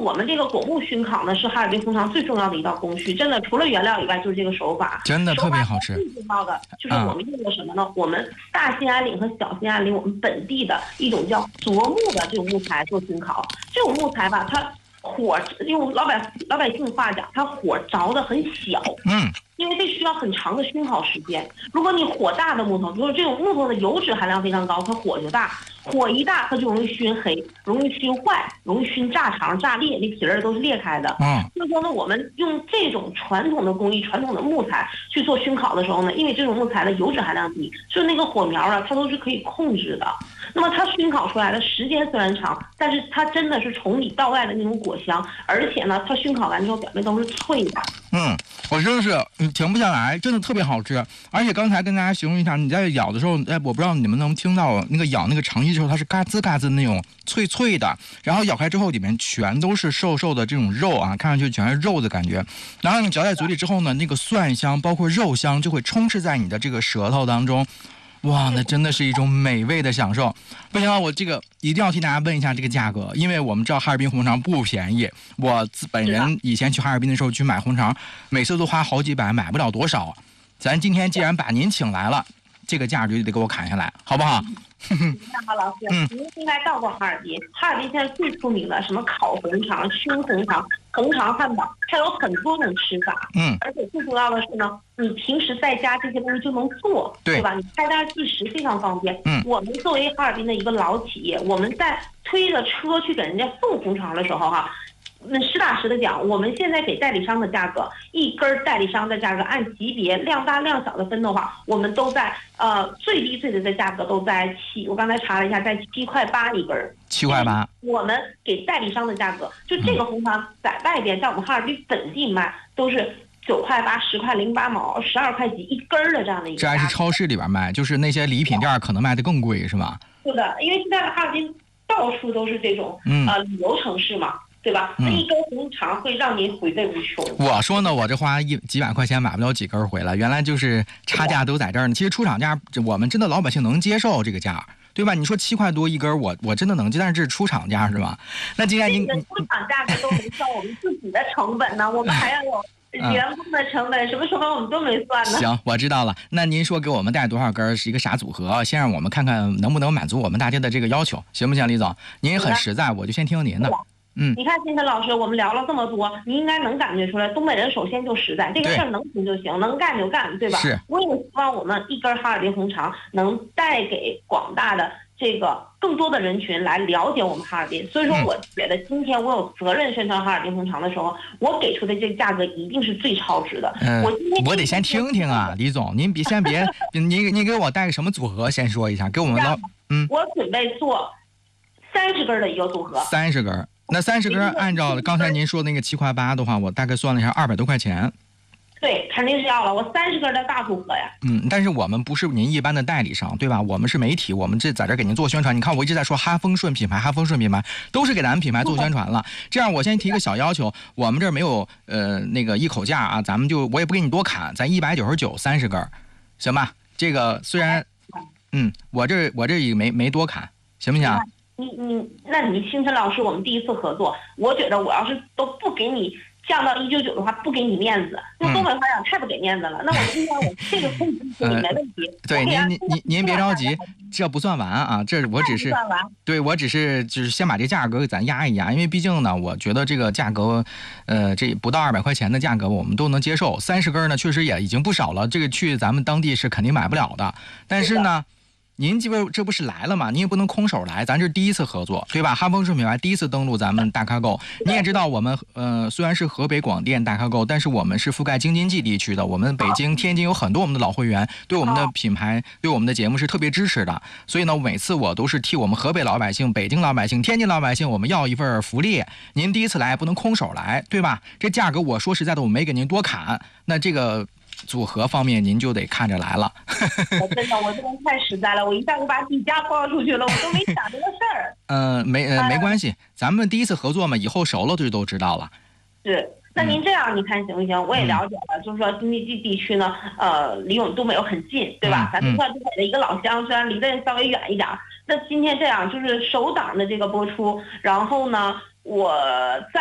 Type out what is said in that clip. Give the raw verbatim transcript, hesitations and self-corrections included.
我们这个果木熏烤呢，是哈尔滨红肠最重要的一道工序，真的除了原料以外，就是这个手法， 真的特别好吃。 最重要的就是我们用的什么呢？嗯、我们大兴安岭和小兴安岭，我们本地的一种叫柞木的这种木材做熏烤。这种木材吧，它火用老百老百姓话讲，它火着的很小， 嗯， 因为这需要很长的熏烤时间。如果你火大的木头，比如这种木头的油脂含量非常高，它火就大。火一大，它就容易熏黑，容易熏坏，容易熏炸肠、炸裂，那皮儿都是裂开的。 嗯， 所以说呢，我们用这种传统的工艺、传统的木材去做熏烤的时候呢，因为这种木材的油脂含量低，就那个火苗啊，它都是可以控制的。那么它熏烤出来的时间虽然长，但是它真的是从里到外的那种果香，而且呢，它熏烤完之后表面都是脆的。 嗯，我真的是嗯停不下来，真的特别好吃。而且刚才跟大家形容一下，你在咬的时候，哎，我不知道你们能听到那个咬那个肠衣之后，它是嘎吱嘎吱那种脆脆的，然后咬开之后里面全都是瘦瘦的这种肉啊，看上去全是肉的感觉。然后你嚼在嘴里之后呢，那个蒜香包括肉香就会充斥在你的这个舌头当中。哇，那真的是一种美味的享受。不行了，我这个一定要替大家问一下这个价格，因为我们知道哈尔滨红肠不便宜。我本人以前去哈尔滨的时候去买红肠，每次都花好几百，买不了多少。咱今天既然把您请来了，这个价格就得给我砍下来，好不好？ 那好，老师， 嗯， 您应该到过哈尔滨。哈尔滨现在最出名的什么烤红肠、熏红肠、红肠汉堡，它有很多种吃法。 嗯， 而且最重要的是呢，你平时在家这些东西就能做， 对， 对吧？你开单计时非常方便。 嗯， 我们作为哈尔滨的一个老企业，我们在推着车去给人家送红肠的时候，哈。那实打实的讲，我们现在给代理商的价格，一根代理商的价格按级别量大量小的分的话，我们都在呃最低最低的价格都在七，我刚才查了一下，在七块八一根。 七块八。 我们给代理商的价格，就这个红肠在外边，在我们哈尔滨本地卖都是九块八、十块零八毛、十二块几一根的这样的一个。 这还是超市里边卖，就是那些礼品店可能卖的更贵，是吧？ 是的，因为现在的哈尔滨到处都是这种、 嗯、 呃旅游城市嘛。对吧？那一根红肠会让您回味无穷。 我说呢，我这花一几百块钱买不了几根回来，原来就是差价都在这儿呢。其实出厂价，我们真的老百姓能接受这个价，对吧？你说七块多一根，我我真的能接，但是这是出厂价是吧？那今天您出厂价格都没算我们自己的成本呢，我们还要有员工的成本，什么成本我们都没算呢。 行，我知道了。那您说给我们带多少根是一个啥组合？先让我们看看能不能满足我们大家的这个要求，行不行，李总？您很实在，我就先听您的。嗯， 你看金晨老师，我们聊了这么多，你应该能感觉出来，东北人首先就实在，这个事儿能行就行，能干就干，对吧？ 是。 我也希望我们一根哈尔滨红肠能带给广大的这个更多的人群来了解我们哈尔滨。所以说，我觉得今天我有责任宣传哈尔滨红肠的时候，我给出的这个价格一定是最超值的。 嗯， 我今天我得先听听啊，李总，您别先别，您您给我带个什么组合，先说一下，给我们老嗯。 我准备做三十根的一个组合。 三十根。那三十根按照刚才您说那个七块八的话，我大概算了一下，二百多块钱。 对，肯定是要了。我三十根的大组合呀。 嗯，但是我们不是您一般的代理商，对吧？我们是媒体，我们这在这给您做宣传。你看我一直在说哈丰顺品牌，哈丰顺品牌都是给咱们品牌做宣传了。这样，我先提个小要求，我们这儿没有呃那个一口价啊，咱们就我也不给你多砍，咱一百九十九三十根，行吧？这个虽然，嗯，我这我这也没没多砍，行不行？ 你你，那你星辰老师，我们第一次合作，我觉得我要是都不给你降到一九九的话，不给你面子，用东北话讲太不给面子了。那我今天我这个可以给你没问题。 呃、对，您您您您别着急，这不算完啊，这我只是对我只是就是先把这价格给咱压一压，因为毕竟呢，我觉得这个价格，呃，这不到二百块钱的价格我们都能接受，三十根呢确实也已经不少了，这个去咱们当地是肯定买不了的，但是呢。您这不这不是来了吗？您也不能空手来，咱这是第一次合作，对吧？哈丰顺品牌第一次登陆咱们大咖购，你也知道我们呃虽然是河北广电大咖购，但是我们是覆盖京津冀地区的，我们北京、天津有很多我们的老会员，对我们的品牌、对我们的节目是特别支持的。所以呢，每次我都是替我们河北老百姓、北京老百姓、天津老百姓，我们要一份福利。您第一次来不能空手来，对吧？这价格我说实在的，我没给您多砍，那这个。组合方面您就得看着来了。 我真的我这人太实在了，我一下就把底价报出去了，我都没想这个事儿。 嗯，没呃没关系，咱们第一次合作嘛，以后熟了就都知道了。 是，那您这样你看行不行？我也了解了，嗯、就是说京津冀地区呢，呃，离我们东北又很近，对吧？嗯、咱们算东北的一个老乡，虽然离得稍微远一点。那今天这样就是首档的这个播出，然后呢，我在。